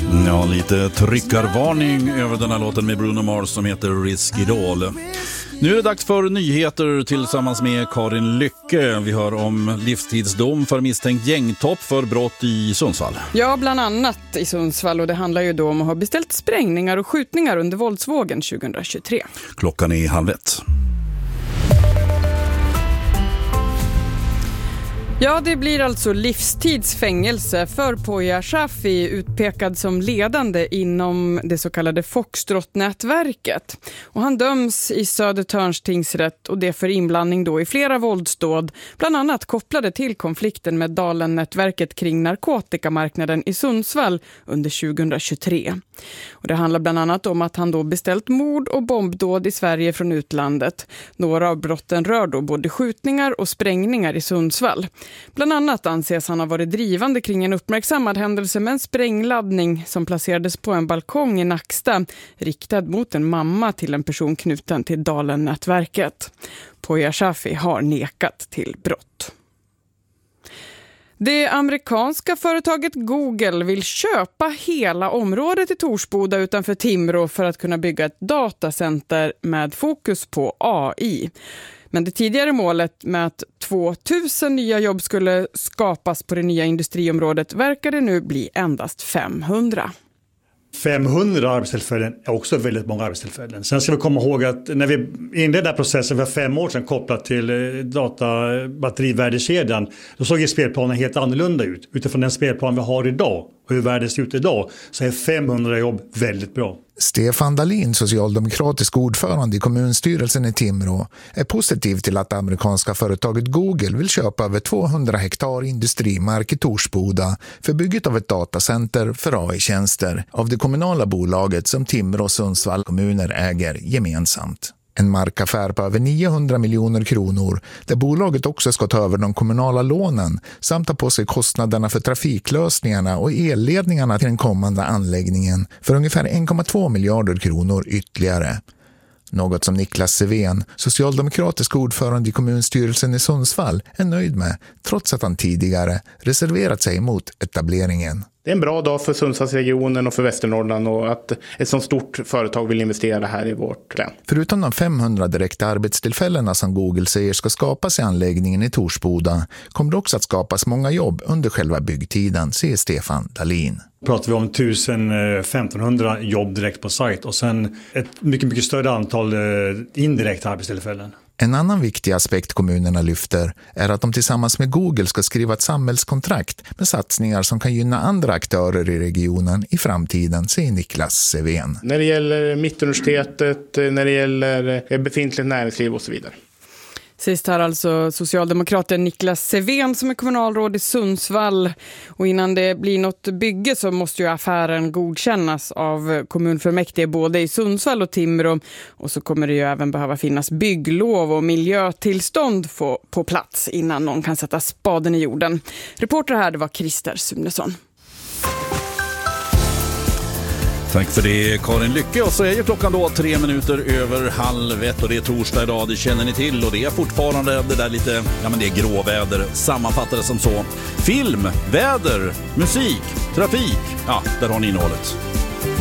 Ja, lite tryckarvarning över den här låten med Bruno Mars som heter Risky Doll. Nu är det dags för nyheter tillsammans med Karin Lycke. Vi hör om livstidsdom för misstänkt gängtopp för brott i Sundsvall. Ja, bland annat i Sundsvall, och det handlar ju då om att ha beställt sprängningar och skjutningar under våldsvågen 2023. Klockan är 12:30. Ja, det blir alltså livstidsfängelse för Poya Shafi, utpekad som ledande inom det så kallade Foxtrot-nätverket. Och han döms i Södertörns tingsrätt, och det för inblandning då i flera våldsdåd, bland annat kopplade till konflikten med Dalen-nätverket kring narkotikamarknaden i Sundsvall under 2023. Och det handlar bland annat om att han då beställt mord och bombdåd i Sverige från utlandet. Några av brotten rör då både skjutningar och sprängningar i Sundsvall. Bland annat anses han ha varit drivande kring en uppmärksammad händelse med en sprängladdning som placerades på en balkong i Nacksta, riktad mot en mamma till en person knuten till Dalen-nätverket. Poya Shafi har nekat till brott. Det amerikanska företaget Google vill köpa hela området i Torsboda utanför Timrå för att kunna bygga ett datacenter med fokus på AI. Men det tidigare målet med att 2000 nya jobb skulle skapas på det nya industriområdet verkar det nu bli endast 500. 500 arbetstillfällen är också väldigt många arbetstillfällen. Sen ska vi komma ihåg att när vi inledde processen för 5 år sedan kopplat till databatterivärdekedjan, då såg ju spelplanen helt annorlunda ut. Utifrån den spelplan vi har idag och hur världen ser ut idag så är 500 jobb väldigt bra. Stefan Dahlin, socialdemokratisk ordförande i kommunstyrelsen i Timrå, är positiv till att det amerikanska företaget Google vill köpa över 200 hektar industrimark i Torsboda för bygget av ett datacenter för AI-tjänster av det kommunala bolaget som Timrå och Sundsvall kommuner äger gemensamt. En markaffär på över 900 miljoner kronor där bolaget också ska ta över de kommunala lånen samt ta på sig kostnaderna för trafiklösningarna och elledningarna till den kommande anläggningen för ungefär 1,2 miljarder kronor ytterligare. Något som Niklas Sevén, socialdemokratisk ordförande i kommunstyrelsen i Sundsvall, är nöjd med trots att han tidigare reserverat sig mot etableringen. Det är en bra dag för Sundsvallsregionen och för Västernorrland och att ett så stort företag vill investera här i vårt län. Förutom de 500 direkta arbetstillfällena som Google säger ska skapas i anläggningen i Torsboda kommer det också att skapas många jobb under själva byggtiden, säger Stefan Dahlin. Pratar vi om 1500 jobb direkt på sajt och sen ett mycket större antal indirekta arbetstillfällen. En annan viktig aspekt kommunerna lyfter är att de tillsammans med Google ska skriva ett samhällskontrakt med satsningar som kan gynna andra aktörer i regionen i framtiden, säger Niklas Sevén. När det gäller Mittuniversitetet, när det gäller befintligt näringsliv och så vidare. Sist här alltså socialdemokraten Niklas Sevén som är kommunalråd i Sundsvall. Och innan det blir något bygge så måste ju affären godkännas av kommunfullmäktige både i Sundsvall och Timrå. Och så kommer det ju även behöva finnas bygglov och miljötillstånd på plats innan någon kan sätta spaden i jorden. Reporter här, det var Christer Sunesson. Tack för det, Karin Lycke. Och så är ju klockan då 3 minuter över 12:30 och det är torsdag idag, det känner ni till. Och det är fortfarande det där lite, ja men det är gråväder, sammanfattade som så. Film, väder, musik, trafik, ja där har ni innehållet.